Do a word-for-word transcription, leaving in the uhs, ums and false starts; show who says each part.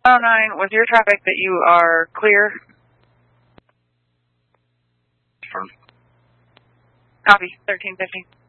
Speaker 1: oh nine, with your traffic that you are clear.
Speaker 2: Firm.
Speaker 1: Copy, thirteen fifty.